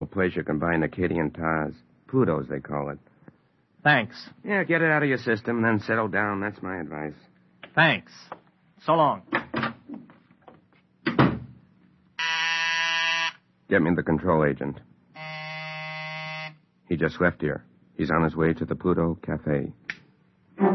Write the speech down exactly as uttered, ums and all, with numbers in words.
A place you can buy Acadian tars. Plutos, they call it. Thanks. Yeah, get it out of your system, then settle down. That's my advice. Thanks. So long. Get me the control agent. He just left here. He's on his way to the Pluto Cafe.